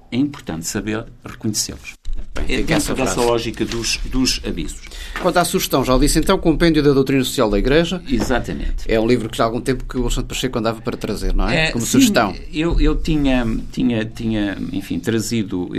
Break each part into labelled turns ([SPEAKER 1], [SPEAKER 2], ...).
[SPEAKER 1] é importante saber reconhecê-los.
[SPEAKER 2] Bem,
[SPEAKER 1] dentro dessa lógica dos avisos.
[SPEAKER 2] Quanto à sugestão, já o disse então, Compêndio da Doutrina Social da Igreja.
[SPEAKER 1] Exatamente.
[SPEAKER 2] É um livro que já há algum tempo que o Alexandre Pacheco andava para trazer, não é? Como
[SPEAKER 1] sim,
[SPEAKER 2] sugestão.
[SPEAKER 1] Eu tinha, enfim, trazido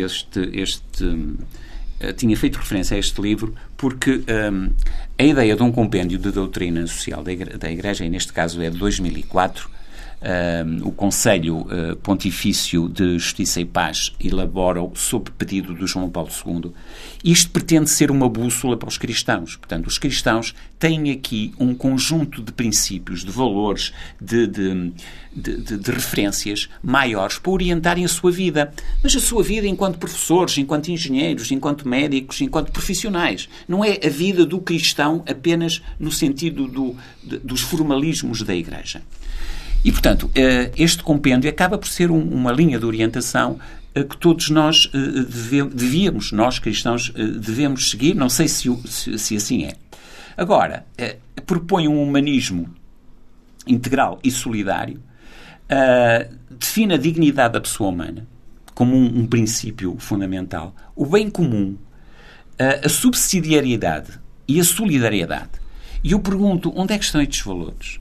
[SPEAKER 1] tinha feito referência a este livro porque a ideia de um compêndio de doutrina social da Igreja, e neste caso é de 2004, o Conselho Pontifício de Justiça e Paz elabora-o sob pedido do João Paulo II. Isto pretende ser uma bússola para os cristãos. Portanto, os cristãos têm aqui um conjunto de princípios, de valores, de referências maiores para orientarem a sua vida. Mas a sua vida enquanto professores, enquanto engenheiros, enquanto médicos, enquanto profissionais. Não é a vida do cristão apenas no sentido dos formalismos da Igreja. E, portanto, este compêndio acaba por ser uma linha de orientação que todos nós devíamos, nós cristãos, devemos seguir. Não sei se assim é. Agora, propõe um humanismo integral e solidário, define a dignidade da pessoa humana como um princípio fundamental, o bem comum, a subsidiariedade e a solidariedade. E eu pergunto, onde é que estão estes valores?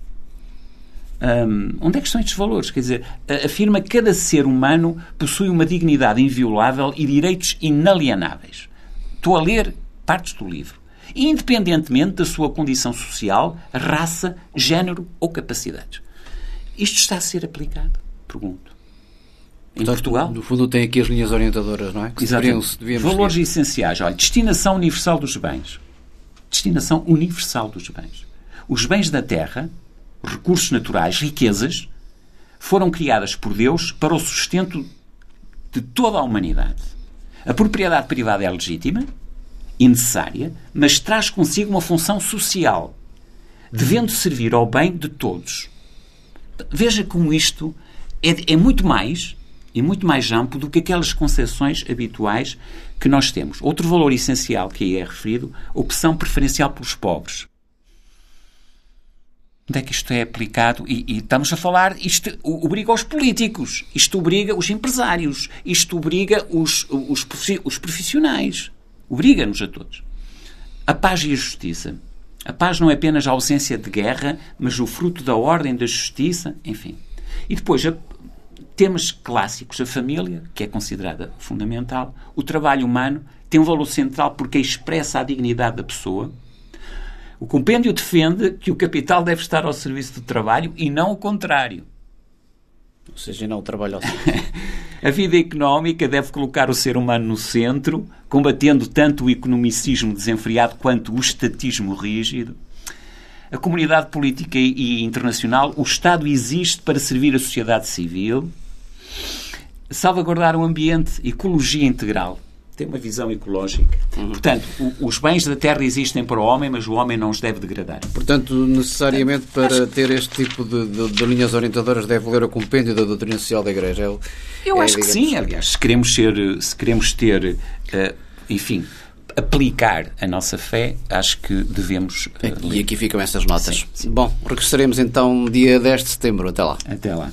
[SPEAKER 1] Onde é que estão estes valores? Quer dizer, afirma que cada ser humano possui uma dignidade inviolável e direitos inalienáveis. Estou a ler partes do livro. Independentemente da sua condição social, raça, género ou capacidades. Isto está a ser aplicado? Pergunto. Em Portugal?
[SPEAKER 2] No fundo tem aqui as linhas orientadoras, não é? Que
[SPEAKER 1] valores essenciais. Olha, destinação universal dos bens. Destinação universal dos bens. Os bens da terra, recursos naturais, riquezas, foram criadas por Deus para o sustento de toda a humanidade. A propriedade privada é legítima e necessária, mas traz consigo uma função social, devendo servir ao bem de todos. Veja como isto é muito mais e muito mais amplo do que aquelas concepções habituais que nós temos. Outro valor essencial que aí é referido, opção preferencial pelos pobres. Onde é que isto é aplicado? E estamos a falar, isto obriga os políticos, isto obriga os empresários, isto obriga os profissionais, obriga-nos a todos. A paz e a justiça. A paz não é apenas a ausência de guerra, mas o fruto da ordem, da justiça, enfim. E depois, temas clássicos, a família, que é considerada fundamental, o trabalho humano, tem um valor central porque expressa a dignidade da pessoa. O compêndio defende que o capital deve estar ao serviço do trabalho e não o contrário.
[SPEAKER 2] Ou seja, não o trabalho ao serviço.
[SPEAKER 1] A vida económica deve colocar o ser humano no centro, combatendo tanto o economicismo desenfreado quanto o estatismo rígido. A comunidade política e internacional, o Estado existe para servir a sociedade civil. Salvaguardar o ambiente, ecologia integral. Tem uma visão ecológica. Portanto, os bens da terra existem para o homem, mas o homem não os deve degradar.
[SPEAKER 2] Portanto, necessariamente para ter este tipo de linhas orientadoras deve ler o compêndio da doutrina social da Igreja.
[SPEAKER 1] Eu acho que sim, aliás. Se queremos ter, enfim, aplicar a nossa fé, acho que devemos...
[SPEAKER 2] E aqui ficam essas notas.
[SPEAKER 1] Sim, sim.
[SPEAKER 2] Bom, regressaremos então dia 10 de setembro. Até lá.
[SPEAKER 1] Até lá.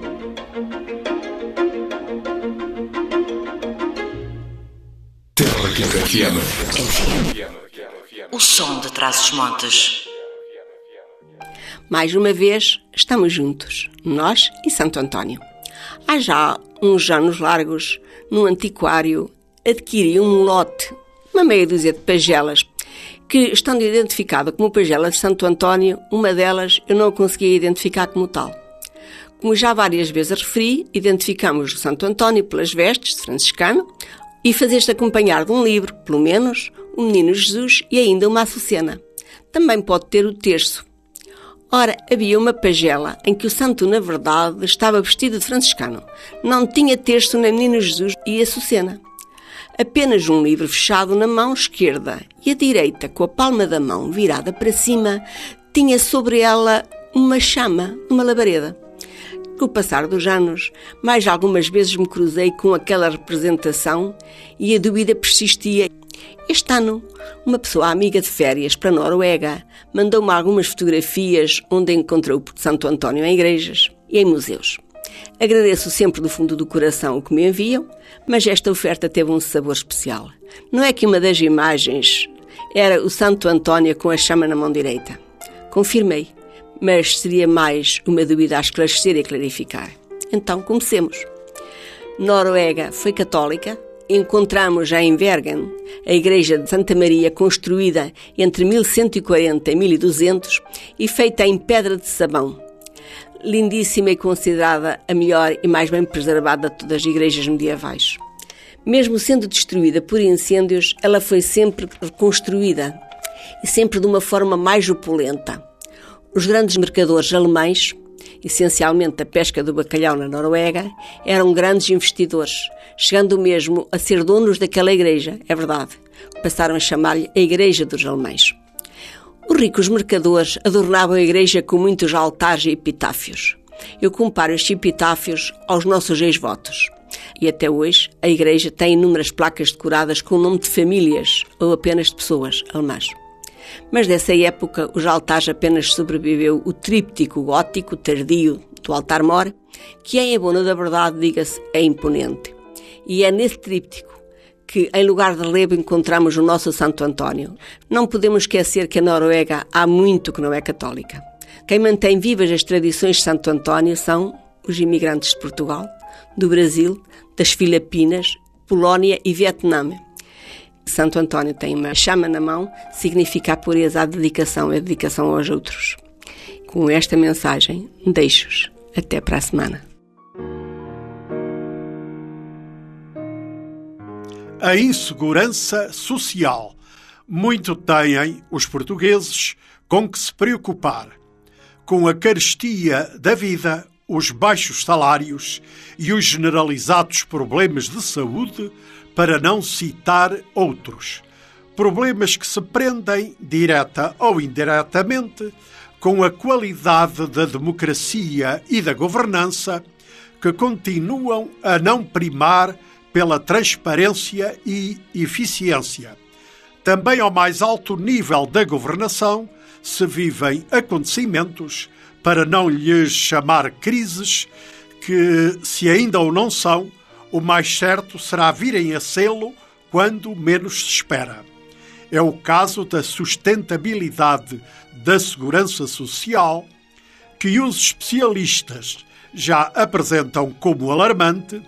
[SPEAKER 3] O som de Trás-os-Montes.
[SPEAKER 4] Mais uma vez, estamos juntos, nós e Santo António. Há já uns anos largos, no antiquário, adquiri um lote, uma meia dúzia de pagelas, que estando identificada como pagela de Santo António, uma delas eu não conseguia identificar como tal. Como já várias vezes referi, identificamos o Santo António pelas vestes de franciscano, e fazeste acompanhar de um livro, pelo menos, o Menino Jesus e ainda uma açucena. Também pode ter o terço. Ora, havia uma pagela em que o santo, na verdade, estava vestido de franciscano. Não tinha terço nem Menino Jesus e açucena. Apenas um livro fechado na mão esquerda e a direita, com a palma da mão virada para cima, tinha sobre ela uma chama, uma labareda. Com o passar dos anos, mais algumas vezes me cruzei com aquela representação e a dúvida persistia. Este ano, uma pessoa amiga de férias para a Noruega mandou-me algumas fotografias onde encontrou o Santo António em igrejas e em museus. Agradeço sempre do fundo do coração o que me enviam, mas esta oferta teve um sabor especial. Não é que uma das imagens era o Santo António com a chama na mão direita. Confirmei, mas seria mais uma dúvida a esclarecer e clarificar. Então, comecemos. Noruega foi católica. Encontramos já em Bergen a igreja de Santa Maria, construída entre 1140 e 1200 e feita em pedra de sabão. Lindíssima e considerada a melhor e mais bem preservada de todas as igrejas medievais. Mesmo sendo destruída por incêndios, ela foi sempre reconstruída e sempre de uma forma mais opulenta. Os grandes mercadores alemães, essencialmente a pesca do bacalhau na Noruega, eram grandes investidores, chegando mesmo a ser donos daquela igreja, é verdade. Passaram a chamar-lhe a Igreja dos Alemães. Os ricos mercadores adornavam a igreja com muitos altares e epitáfios. Eu comparo estes epitáfios aos nossos ex-votos. E até hoje a igreja tem inúmeras placas decoradas com o nome de famílias ou apenas de pessoas alemãs. Mas dessa época os altares apenas sobreviveu o tríptico gótico tardio do altar-mor, que em abono da verdade, diga-se, é imponente. E é nesse tríptico que, em lugar de relevo, encontramos o nosso Santo António. Não podemos esquecer que a Noruega há muito que não é católica. Quem mantém vivas as tradições de Santo António são os imigrantes de Portugal, do Brasil, das Filipinas, Polónia e Vietnã. Santo António tem uma chama na mão, significa a pureza, a dedicação aos outros. Com esta mensagem, deixo-os. Até para a semana.
[SPEAKER 5] A insegurança social. Muito têm os portugueses com que se preocupar. Com a carestia da vida, os baixos salários e os generalizados problemas de saúde, para não citar outros. Problemas que se prendem, direta ou indiretamente, com a qualidade da democracia e da governança, que continuam a não primar pela transparência e eficiência. Também ao mais alto nível da governação se vivem acontecimentos, para não lhes chamar crises, que, se ainda o não são, o mais certo será virem a sê-lo quando menos se espera. É o caso da sustentabilidade da segurança social, que os especialistas já apresentam como alarmante,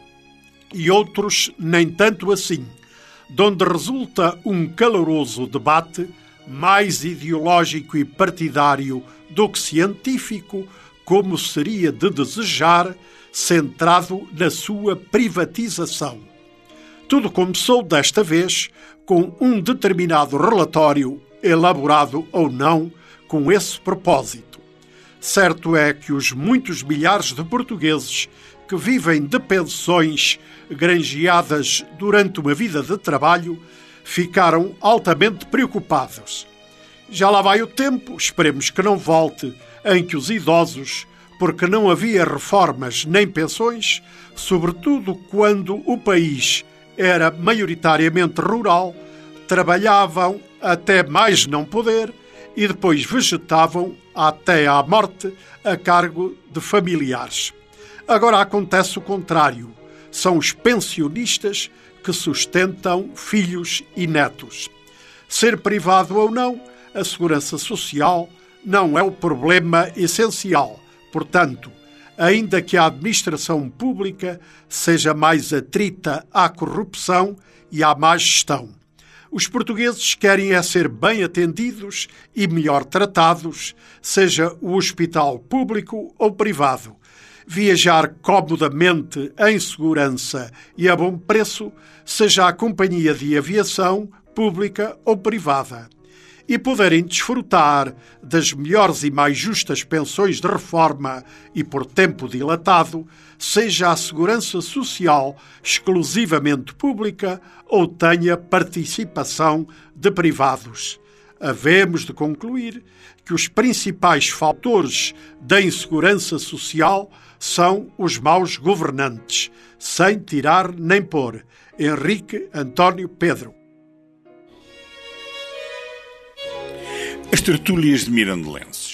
[SPEAKER 5] e outros nem tanto assim, donde resulta um caloroso debate, mais ideológico e partidário do que científico, como seria de desejar, centrado na sua privatização. Tudo começou desta vez com um determinado relatório, elaborado ou não, com esse propósito. Certo é que os muitos milhares de portugueses que vivem de pensões granjeadas durante uma vida de trabalho ficaram altamente preocupados. Já lá vai o tempo, esperemos que não volte, em que os idosos, porque não havia reformas nem pensões, sobretudo quando o país era maioritariamente rural, trabalhavam até mais não poder e depois vegetavam até à morte a cargo de familiares. Agora acontece o contrário. São os pensionistas que sustentam filhos e netos. Ser privado ou não, a segurança social não é o problema essencial. Portanto, ainda que a administração pública seja mais atrita à corrupção e à má gestão, os portugueses querem é ser bem atendidos e melhor tratados, seja o hospital público ou privado, viajar comodamente em segurança e a bom preço, seja a companhia de aviação pública ou privada, e poderem desfrutar das melhores e mais justas pensões de reforma e por tempo dilatado, seja a segurança social exclusivamente pública ou tenha participação de privados. Havemos de concluir que os principais fatores da insegurança social são os maus governantes, sem tirar nem pôr. Henrique António Pedro.
[SPEAKER 6] As tertúlias de Mirandolenses.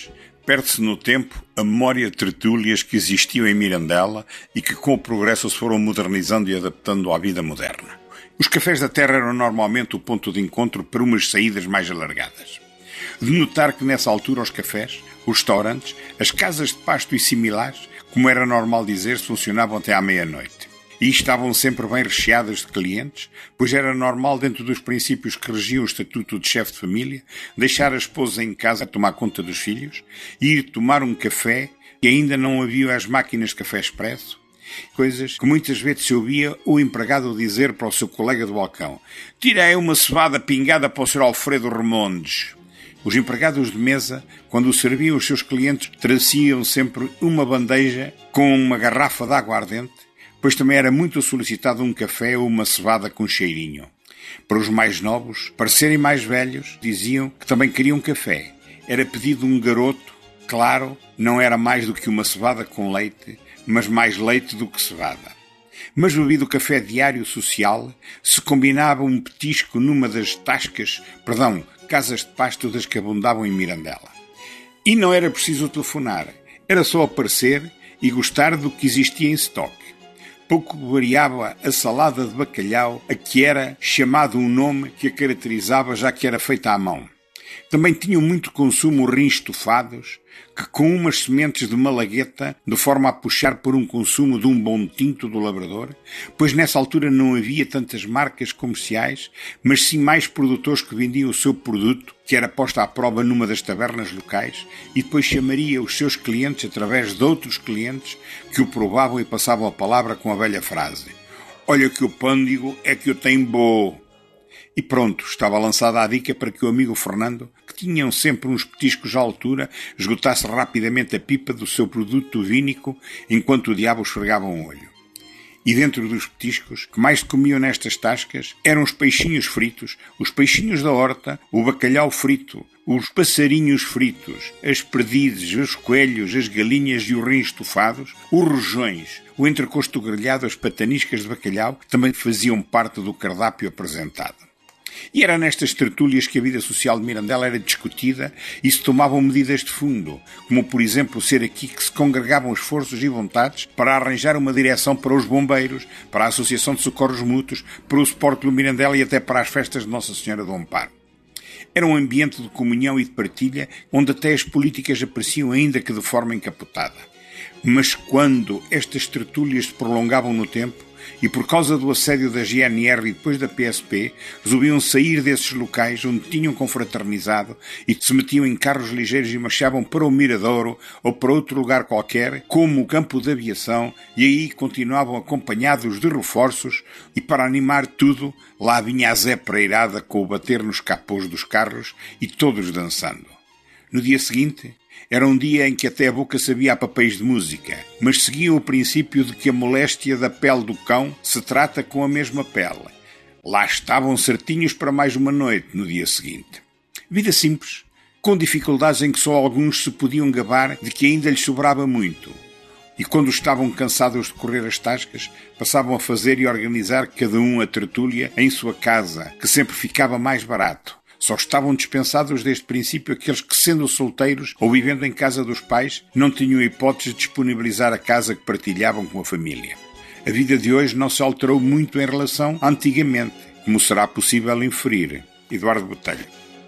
[SPEAKER 6] Perde-se no tempo a memória de tertúlias que existiam em Mirandela e que com o progresso se foram modernizando e adaptando à vida moderna. Os cafés da terra eram normalmente o ponto de encontro para umas saídas mais alargadas. De notar que nessa altura os cafés, os restaurantes, as casas de pasto e similares, como era normal dizer, funcionavam até à meia-noite. E estavam sempre bem recheadas de clientes, pois era normal, dentro dos princípios que regiam o estatuto de chefe de família, deixar a esposa em casa a tomar conta dos filhos e ir tomar um café, e ainda não havia as máquinas de café expresso. Coisas que muitas vezes se ouvia o empregado dizer para o seu colega do balcão: "Tira aí uma cevada pingada para o Sr. Alfredo Remondes." Os empregados de mesa, quando serviam os seus clientes, traziam sempre uma bandeja com uma garrafa de aguardente, pois também era muito solicitado um café ou uma cevada com cheirinho. Para os mais novos, para serem mais velhos, diziam que também queriam café. Era pedido um garoto, claro, não era mais do que uma cevada com leite, mas mais leite do que cevada. Mas bebido o café diário social, se combinava um petisco numa das casas de pasto das que abundavam em Mirandela. E não era preciso telefonar, era só aparecer e gostar do que existia em estoque. Pouco variava a salada de bacalhau, a que era chamado um nome que a caracterizava, já que era feita à mão. Também tinham muito consumo rins estofados, que com umas sementes de malagueta, de forma a puxar por um consumo de um bom tinto do labrador, pois nessa altura não havia tantas marcas comerciais, mas sim mais produtores que vendiam o seu produto, que era posto à prova numa das tabernas locais, e depois chamaria os seus clientes através de outros clientes que o provavam e passavam a palavra com a velha frase: "Olha que o pândego é que eu tenho bom." E pronto, estava lançada a dica para que o amigo Fernando, que tinha sempre uns petiscos à altura, esgotasse rapidamente a pipa do seu produto vínico enquanto o diabo esfregava um olho. E dentro dos petiscos, que mais comiam nestas tascas, eram os peixinhos fritos, os peixinhos da horta, o bacalhau frito, os passarinhos fritos, as perdizes, os coelhos, as galinhas e os rins estofados, os rojões, o entrecosto grelhado, as pataniscas de bacalhau, que também faziam parte do cardápio apresentado. E era nestas tertúlias que a vida social de Mirandela era discutida e se tomavam medidas de fundo, como por exemplo ser aqui que se congregavam esforços e vontades para arranjar uma direção para os bombeiros, para a Associação de Socorros Mútuos, para o Sport do Mirandela e até para as festas de Nossa Senhora do Amparo. Era um ambiente de comunhão e de partilha, onde até as políticas apareciam ainda que de forma encapotada. Mas quando estas tertúlias se prolongavam no tempo, e por causa do assédio da GNR e depois da PSP, resolviam sair desses locais onde tinham confraternizado e se metiam em carros ligeiros e marchavam para o Miradouro ou para outro lugar qualquer, como o campo de aviação, e aí continuavam acompanhados de reforços e para animar tudo, lá vinha a Zé Pereirada com o bater nos capôs dos carros e todos dançando. No dia seguinte, era um dia em que até a boca sabia a papéis de música, mas seguia o princípio de que a moléstia da pele do cão se trata com a mesma pele. Lá estavam certinhos para mais uma noite no dia seguinte. Vida simples, com dificuldades em que só alguns se podiam gabar de que ainda lhes sobrava muito. E quando estavam cansados de correr as tascas, passavam a fazer e organizar cada um a tertúlia em sua casa, que sempre ficava mais barato. Só estavam dispensados desde o princípio aqueles que, sendo solteiros ou vivendo em casa dos pais, não tinham hipótese de disponibilizar a casa que partilhavam com a família. A vida de hoje não se alterou muito em relação a antigamente, como será possível inferir. Eduardo Botelho.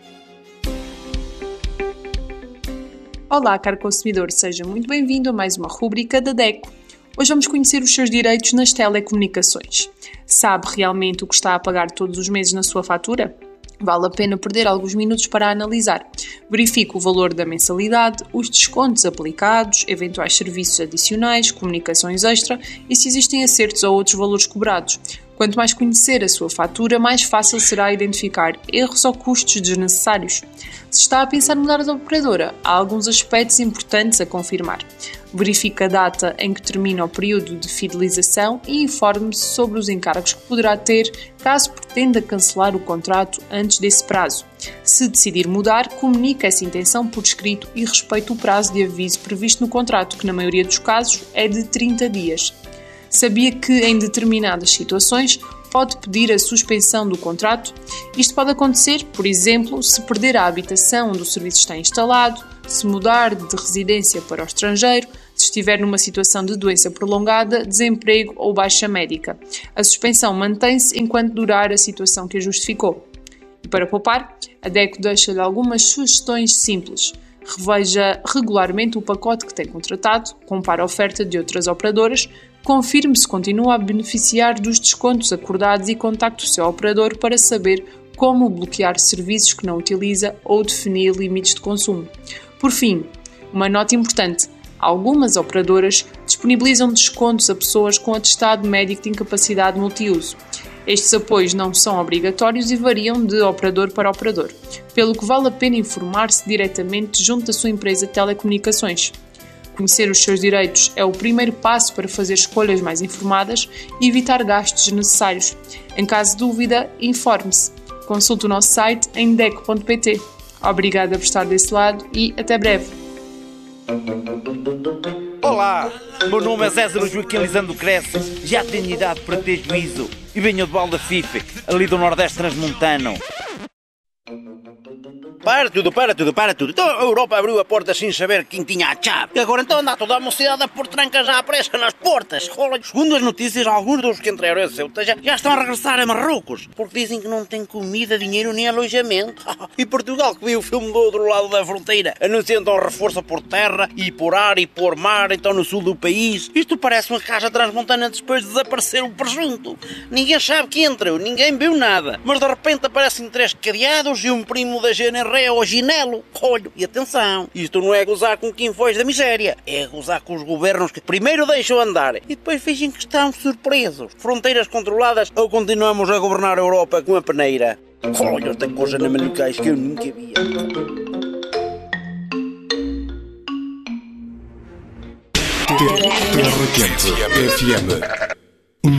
[SPEAKER 7] Olá, caro consumidor, seja muito bem-vindo a mais uma rúbrica da DECO. Hoje vamos conhecer os seus direitos nas telecomunicações. Sabe realmente o que está a pagar todos os meses na sua fatura? Vale a pena perder alguns minutos para analisar. Verifique o valor da mensalidade, os descontos aplicados, eventuais serviços adicionais, comunicações extra e se existem acertos ou outros valores cobrados. Quanto mais conhecer a sua fatura, mais fácil será identificar erros ou custos desnecessários. Se está a pensar em mudar de operadora, há alguns aspectos importantes a confirmar. Verifique a data em que termina o período de fidelização e informe-se sobre os encargos que poderá ter caso pretenda cancelar o contrato antes desse prazo. Se decidir mudar, comunique essa intenção por escrito e respeite o prazo de aviso previsto no contrato, que na maioria dos casos é de 30 dias. Sabia que, em determinadas situações, pode pedir a suspensão do contrato? Isto pode acontecer, por exemplo, se perder a habitação onde o serviço está instalado, se mudar de residência para o estrangeiro, se estiver numa situação de doença prolongada, desemprego ou baixa médica. A suspensão mantém-se enquanto durar a situação que a justificou. E para poupar, a DECO deixa-lhe algumas sugestões simples. Reveja regularmente o pacote que tem contratado, compare a oferta de outras operadoras, confirme se continua a beneficiar dos descontos acordados e contacte o seu operador para saber como bloquear serviços que não utiliza ou definir limites de consumo. Por fim, uma nota importante: algumas operadoras disponibilizam descontos a pessoas com atestado médico de incapacidade multiuso. Estes apoios não são obrigatórios e variam de operador para operador, pelo que vale a pena informar-se diretamente junto da sua empresa de telecomunicações. Conhecer os seus direitos é o primeiro passo para fazer escolhas mais informadas e evitar gastos desnecessários. Em caso de dúvida, informe-se. Consulte o nosso site em deco.pt. Obrigada por estar desse lado e até breve.
[SPEAKER 8] Olá, meu nome é César Joaquim Lisandro Cresce, já tenho idade para ter juízo e venho de Baldafife, ali do Nordeste Transmontano. Para tudo. Então a Europa abriu a porta sem saber quem tinha a chave. E agora então anda toda a mocidade a pôr trancas à pressa nas portas. Segundo as notícias, alguns dos que entraram em Ceuta já estão a regressar a Marrocos, porque dizem que não tem comida, dinheiro nem alojamento. E Portugal, que viu o filme do outro lado da fronteira, anuncia então reforço por terra e por ar e por mar, então no sul do país. Isto parece uma casa transmontana depois de desaparecer o presunto. Ninguém sabe que entrou, ninguém viu nada. Mas de repente aparecem 3 cadeados e um primo da GNR ao ginelo. Olho, e atenção, isto não é gozar com quem foge da miséria, é gozar com os governos que primeiro deixam andar e depois fingem que estão surpresos. Fronteiras controladas ou continuamos a governar a Europa com a peneira? Olha, tem coisa na malucais que eu nunca via.
[SPEAKER 9] Terra Quente FM.